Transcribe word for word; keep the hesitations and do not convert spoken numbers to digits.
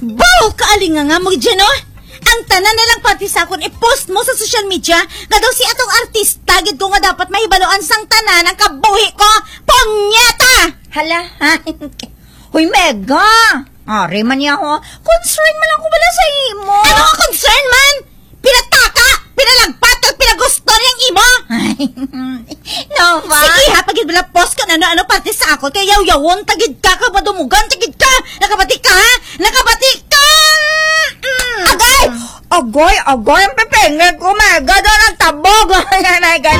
Baw ka alinga nga mo dyan, no? Ang tanan na lang pati sa akon i-post mo sa social media nga daw si atong artista gid ko nga dapat mahibaloan sang tanan ang kabuhi ko. Ponyeta! Hala, ha? Uy, Mega! Ari man niya ako. Concern man ako bala sa imo. Ano ka concern man? Pinataka, pinalagpat, at pinagusto niyang imo. No, ma. Sige ha, pagid bala post ka na ano pati sa ako kay yaw-yawon tagid ka ka madumugan tagid ka. Nakabati ka ha? Nakabati ka. Mm. Agay! Agay, agay ang pepengeg ko, Mega. Doon ang tabog. Mega.